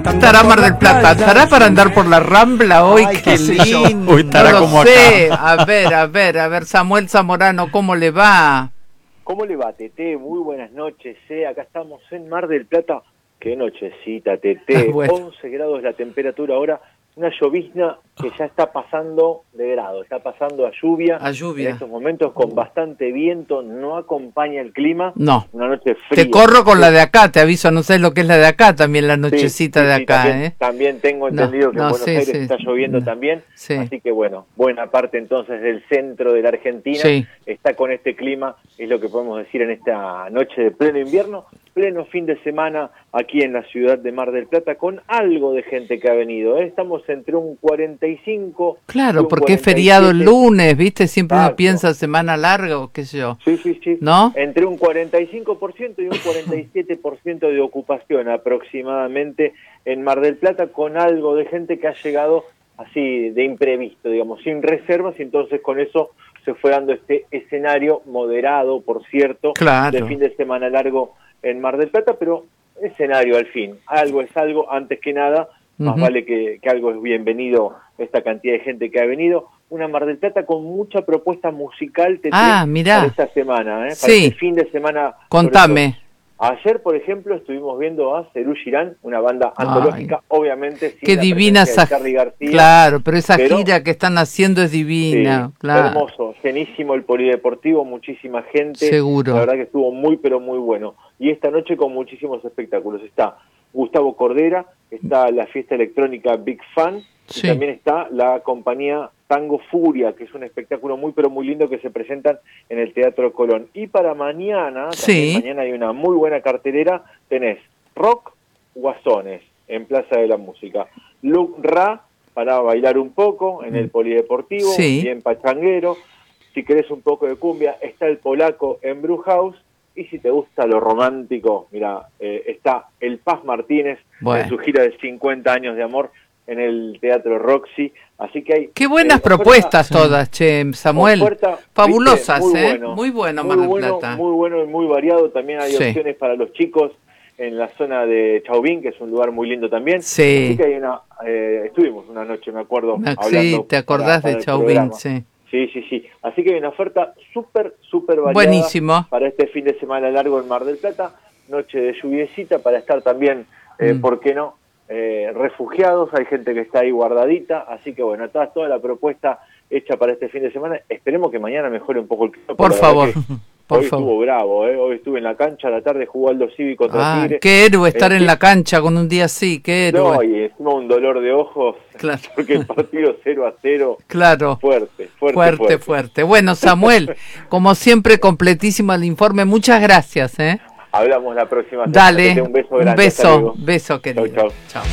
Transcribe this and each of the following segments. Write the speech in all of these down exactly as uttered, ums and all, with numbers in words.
Estará Mar del Plata, estará para andar por la Rambla hoy. Ay, qué lindo. Hoy estará no lo como sé. acá. A ver, a ver, a ver, Samuel Zamorano, ¿cómo le va? ¿Cómo le va, Tete? Muy buenas noches, eh. Acá estamos en Mar del Plata. Qué nochecita, Tete. Bueno. once grados la temperatura ahora. Una llovizna que ya está pasando de grado, está pasando a lluvia. A lluvia. En estos momentos con bastante viento, no acompaña el clima. No. Una noche fría. Te corro con la de acá, te aviso, no sé lo que es la de acá, también la nochecita sí, sí, de sí, acá, también, ¿eh? También tengo entendido no, que no, en Buenos sí, Aires sí. está lloviendo no. también. Sí. Así que bueno, buena parte entonces del centro de la Argentina sí. está con este clima, es lo que podemos decir en esta noche de pleno invierno, pleno fin de semana aquí en la ciudad de Mar del Plata, con algo de gente que ha venido, ¿eh? Estamos entre un cuarenta y cinco... Claro, y un porque es cuarenta y siete. feriado el lunes, ¿viste? Siempre uno Exacto. piensa semana larga o qué sé yo. Sí, sí, sí. ¿No? Entre un cuarenta y cinco por ciento y un cuarenta y siete por ciento de ocupación aproximadamente en Mar del Plata, con algo de gente que ha llegado así de imprevisto, digamos, sin reservas, y entonces con eso se fue dando este escenario moderado, por cierto, Claro. de fin de semana largo en Mar del Plata, pero escenario al fin. Algo es algo, antes que nada, más Uh-huh. vale que, que algo es bienvenido, esta cantidad de gente que ha venido. Una Mar del Plata con mucha propuesta musical Tete, Ah, mirá. para esta semana, ¿eh? Para Sí. este fin de semana. Contame. Ayer, por ejemplo, estuvimos viendo a Serú Girán, una banda Ay. antológica, obviamente sin Qué la divina presencia de esa. Charly García. Claro, pero esa pero, gira que están haciendo es divina. Sí, claro. hermoso, llenísimo el polideportivo, muchísima gente. Seguro. La verdad que estuvo muy, pero muy bueno. Y esta noche con muchísimos espectáculos. Está Gustavo Cordera, está la fiesta electrónica Big Fan, Sí. y también está la compañía Tango Furia, que es un espectáculo muy, pero muy lindo que se presentan en el Teatro Colón. Y para mañana, Sí. también mañana hay una muy buena cartelera, tenés Rock Guasones en Plaza de la Música, Luke Ra para bailar un poco en el Polideportivo, Sí. bien pachanguero. Si querés un poco de cumbia, está el Polaco en Brew House. Y si te gusta lo romántico, mira, eh, está el Paz Martínez Bueno. en su gira de cincuenta años de amor en el Teatro Roxy. Así que hay... Qué buenas eh, propuestas oferta, todas, che, Samuel. oferta, Fabulosas, ¿viste? Muy ¿eh? bueno, Muy bueno, muy Mar del bueno, Plata. muy bueno y muy variado. También hay Sí. opciones para los chicos en la zona de Chauvin, que es un lugar muy lindo también. Sí. Así que hay una... Eh, estuvimos una noche, me acuerdo, Me- hablando sí, te acordás para- para de el Chauvin, programa. sí. Sí, sí, sí. Así que hay una oferta súper, súper variada. Buenísimo. Para este fin de semana largo en Mar del Plata. Noche de lluviecita para estar también, eh, Mm. ¿por qué no? Eh, refugiados, hay gente que está ahí guardadita. Así que bueno, está toda la propuesta hecha para este fin de semana. Esperemos que mañana mejore un poco el clima. Por porque la favor, verdad que por hoy favor. estuvo bravo, ¿eh? Hoy estuve en la cancha a la tarde, jugó Aldo Civi contra Ah, Tigre. qué héroe estar Eh, en la cancha con un día así, qué héroe. No, y encima un dolor de ojos, Claro. porque el partido cero a cero, Claro. fuerte, fuerte, Fuerte, fuerte. fuerte. Bueno, Samuel, como siempre, completísimo el informe. Muchas gracias, ¿eh? Hablamos la próxima semana. Dale, Tete, un beso un grande. Hasta beso, luego. beso querido. Chau, chau. Chao.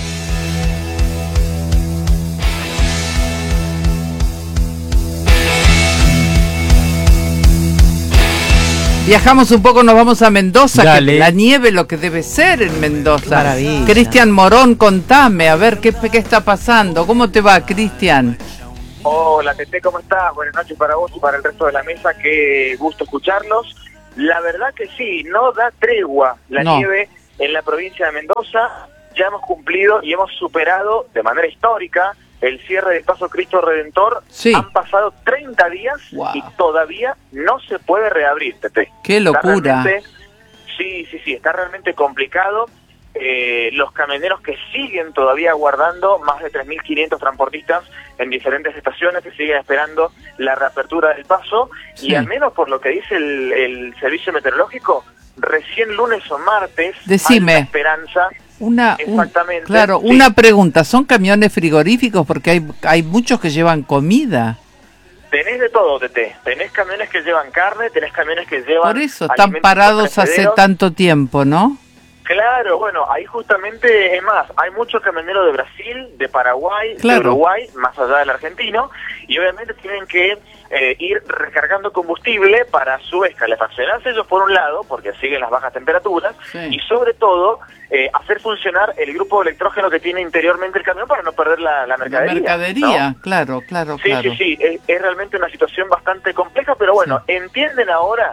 Viajamos un poco, nos vamos a Mendoza, Dale. que la nieve lo que debe ser en Mendoza. Qué maravilla. Cristian Morón, contame, a ver qué, qué está pasando. ¿Cómo te va, Cristian? Hola, Tete, ¿cómo estás? Buenas noches para vos y para el resto de la mesa, qué gusto escucharlos. La verdad que sí, no da tregua la No. nieve en la provincia de Mendoza. Ya hemos cumplido y hemos superado de manera histórica el cierre del Paso Cristo Redentor. Sí. Han pasado treinta días Wow. y todavía no se puede reabrir, Tete. Qué Está locura. realmente- sí, sí, sí, está realmente complicado. Eh, los camioneros que siguen todavía aguardando, más de tres mil quinientos transportistas en diferentes estaciones que siguen esperando la reapertura del paso, Sí. y al menos por lo que dice el, el servicio meteorológico, recién lunes o martes Decime. hay una esperanza. Una, un- Exactamente, claro, sí. una pregunta. ¿Son camiones frigoríficos? Porque hay, hay muchos que llevan comida. Tenés de todo, Tete. Tenés camiones que llevan carne, tenés camiones que llevan... Por eso, están alimentos parados hace perecederos. tanto tiempo, ¿no? Claro, bueno, ahí justamente, es más, hay muchos camioneros de Brasil, de Paraguay, Claro. de Uruguay, más allá del argentino, y obviamente tienen que eh, ir recargando combustible para a su vez calefaccionarse ellos por un lado, porque siguen las bajas temperaturas, Sí. y sobre todo eh, hacer funcionar el grupo de electrógeno que tiene interiormente el camión para no perder la, la La mercadería. mercadería, ¿no? claro, claro, Sí, claro. sí, sí, es, es realmente una situación bastante compleja, pero bueno, entienden ahora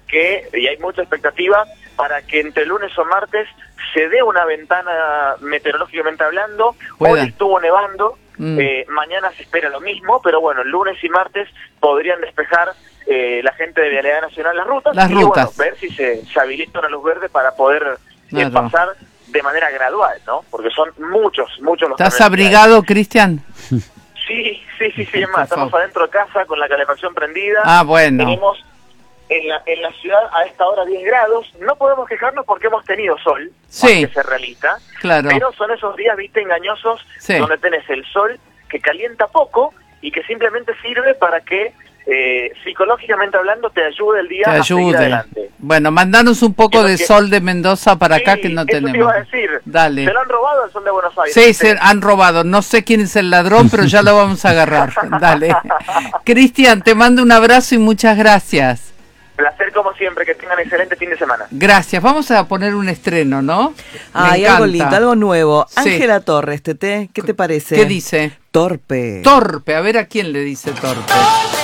que, y hay mucha expectativa, para que entre lunes o martes se dé una ventana meteorológicamente hablando. Pueda. Hoy estuvo nevando, Mm. eh, mañana se espera lo mismo, pero bueno, lunes y martes podrían despejar eh, la gente de Vialidad Nacional las rutas, Las y rutas. bueno, ver si se, se habilita una luz verde para poder eh, Claro. pasar de manera gradual, ¿no? Porque son muchos, muchos los ¿Estás camiones que hay. abrigado, Cristian? Sí, sí, sí, sí, es Por más, estamos favor. adentro de casa con la calefacción prendida. Ah, bueno. Tenemos en la, en la ciudad a esta hora diez grados. No podemos quejarnos porque hemos tenido sol, Sí. más que ser realista. Claro. Pero son esos días, viste, engañosos, Sí. donde tenés el sol que calienta poco y que simplemente sirve para que, eh, psicológicamente hablando, te ayude el día Te a seguir ayude. adelante. Bueno, mandanos un poco Quiero de que- sol de Mendoza para acá Sí, que no eso te tenemos. iba a decir. Dale. Se lo han robado el sol de Buenos Aires. Sí, se han robado. No sé quién es el ladrón, pero ya lo vamos a agarrar. Dale. Cristian, te mando un abrazo y muchas gracias. Placer como siempre, que tengan excelente fin de semana. Gracias. Vamos a poner un estreno, ¿no? Me Hay algo encanta. lindo, algo nuevo. Sí. Ángela Torres, Tete, ¿qué te parece? ¿Qué dice? Torpe. Torpe. A ver a quién le dice torpe.